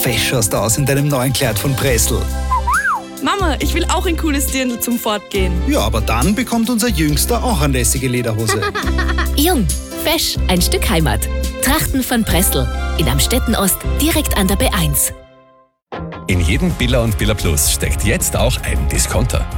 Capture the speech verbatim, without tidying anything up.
fesch schaust du aus in deinem neuen Kleid von Pressl. Mama, ich will auch ein cooles Dirndl zum Fortgehen. Ja, aber dann bekommt unser Jüngster auch eine lässige Lederhose. Jung, fesch, ein Stück Heimat. Trachten von Pressl. In Amstetten Ost, direkt an der B eins. In jedem Billa und Billa Plus steckt jetzt auch ein Discounter.